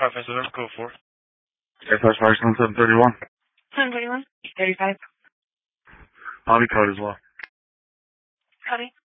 Five seven code 4. Airpass Parkland 731. 731. 35. Hobby code as well. Copy.